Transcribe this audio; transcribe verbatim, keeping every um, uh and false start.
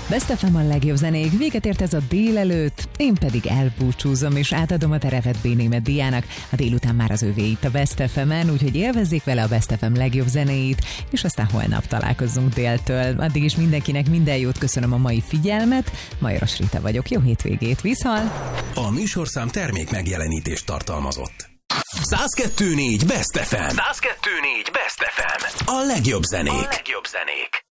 Best ef em a legjobb zenék, véget ért ez a délelőtt, én pedig elbúcsúzom és átadom a terepet B. Németh Diának. A délután már az övé itt a Best ef emen, úgyhogy élvezzék vele a Best ef em legjobb zenéit, és aztán holnap találkozzunk déltől. Addig is mindenkinek minden jót, köszönöm a mai figyelmet. Majoros Rita vagyok, jó hétvégét, viszont! A műsorszám termék megjelenítést tartalmazott. száz kettő négy Best ef em. száz kettő négy Best ef em. A legjobb zenék. A legjobb zenék.